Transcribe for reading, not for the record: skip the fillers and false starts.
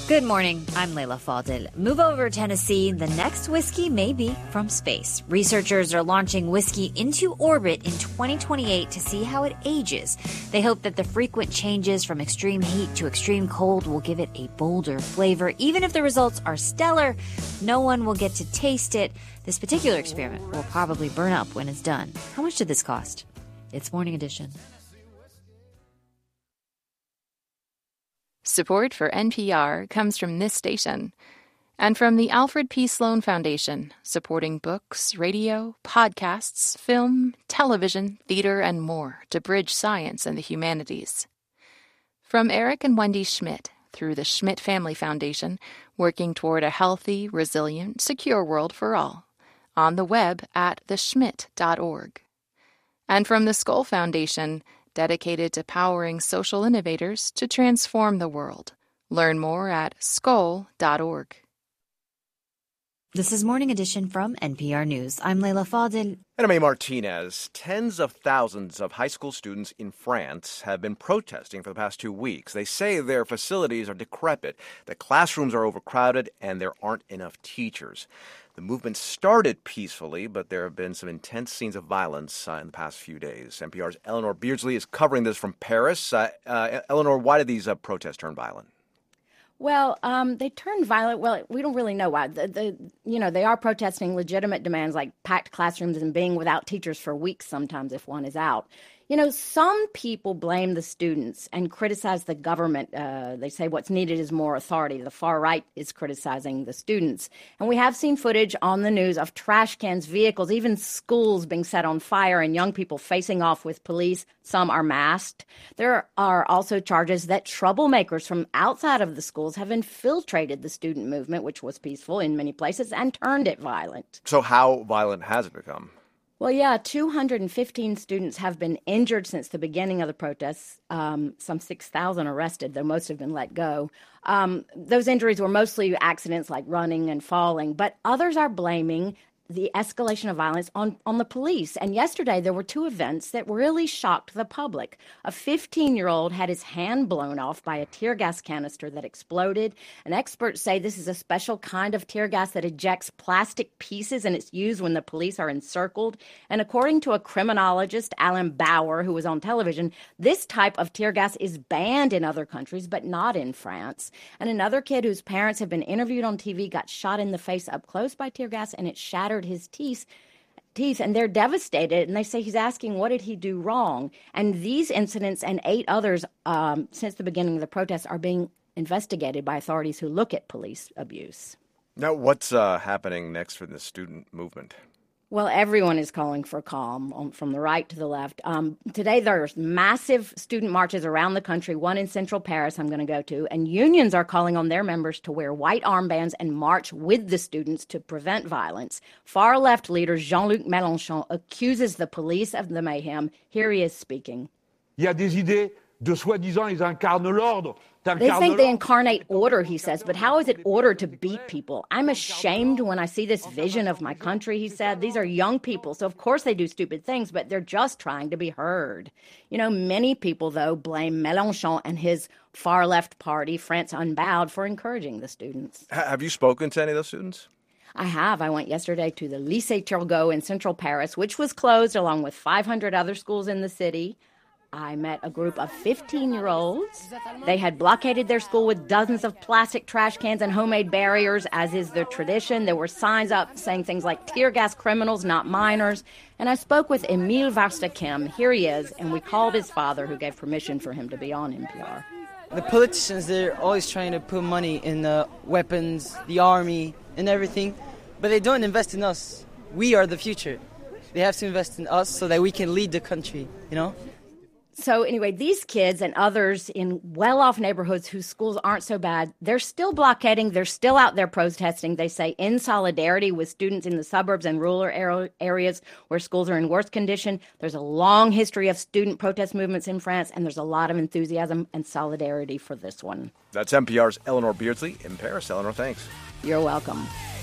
Good morning. I'm Layla Fadel. Move over, Tennessee. The next whiskey may be from space. Researchers are launching whiskey into orbit in 2028 to see how it ages. They hope that the frequent changes from extreme heat to extreme cold will give it a bolder flavor. Even if the results are stellar, no one will get to taste it. This particular experiment will probably burn up when it's done. How much did this cost? It's Morning Edition. Support for NPR comes from this station and from the Alfred P. Sloan Foundation, supporting books, radio, podcasts, film, television, theater, and more to bridge science and the humanities. From Eric and Wendy Schmidt through the Schmidt Family Foundation, working toward a healthy, resilient, secure world for all. On the web at theschmidt.org. And from the Skoll Foundation, dedicated to powering social innovators to transform the world. Learn more at skoll.org. This is Morning Edition from NPR News. I'm Layla Fadel. And I'm A. Martinez. Tens of thousands of high school students in France have been protesting for the past 2 weeks. They say their facilities are decrepit, that classrooms are overcrowded, and there aren't enough teachers. The movement started peacefully, but there have been some intense scenes of violence in the past few days. NPR's Eleanor Beardsley is covering this from Paris. Eleanor, why did these protests turn violent? Well, they turned violent. Well, we don't really know why. They are protesting legitimate demands like packed classrooms and being without teachers for weeks sometimes if one is out. Some people blame the students and criticize the government. They say what's needed is more authority. The far right is criticizing the students. And we have seen footage on the news of trash cans, vehicles, even schools being set on fire and young people facing off with police. Some are masked. There are also charges that troublemakers from outside of the schools have infiltrated the student movement, which was peaceful in many places, and turned it violent. So how violent has it become? Well, 215 students have been injured since the beginning of the protests, some 6,000 arrested, though most have been let go. Those injuries were mostly accidents like running and falling, but others are blaming the escalation of violence on the police. And yesterday, there were two events that really shocked the public. A 15-year-old had his hand blown off by a tear gas canister that exploded. And experts say this is a special kind of tear gas that ejects plastic pieces, and it's used when the police are encircled. And according to a criminologist, Alan Bauer, who was on television, this type of tear gas is banned in other countries, but not in France. And another kid whose parents have been interviewed on TV got shot in the face up close by tear gas, and it shattered his teeth, and they're devastated, and they say he's asking, what did he do wrong? And these incidents and 8 others since the beginning of the protests are being investigated by authorities who look at police abuse. Now, what's happening next for the student movement? Well, everyone is calling for calm from the right to the left. Today, there's massive student marches around the country, one in central Paris I'm going to go to, and unions are calling on their members to wear white armbands and march with the students to prevent violence. Far-left leader Jean-Luc Mélenchon accuses the police of the mayhem. Here he is speaking. Il y a des idées de soi-disant ils incarnent l'ordre. They think they incarnate order, he says, but how is it order to beat people? I'm ashamed when I see this vision of my country, he said. These are young people, so of course they do stupid things, but they're just trying to be heard. Many people, though, blame Mélenchon and his far-left party, France Unbowed, for encouraging the students. Have you spoken to any of those students? I have. I went yesterday to the Lycée Turgot in central Paris, which was closed along with 500 other schools in the city. I met a group of 15-year-olds. They had blockaded their school with dozens of plastic trash cans and homemade barriers, as is their tradition. There were signs up saying things like tear gas criminals, not minors. And I spoke with Emile Varstakem. Here he is, and we called his father, who gave permission for him to be on NPR. The politicians, they're always trying to put money in the weapons, the army, and everything, but they don't invest in us. We are the future. They have to invest in us so that we can lead the country, So anyway, these kids and others in well-off neighborhoods whose schools aren't so bad, they're still blockading. They're still out there protesting, they say, in solidarity with students in the suburbs and rural areas where schools are in worse condition. There's a long history of student protest movements in France, and there's a lot of enthusiasm and solidarity for this one. That's NPR's Eleanor Beardsley in Paris. Eleanor, thanks. You're welcome.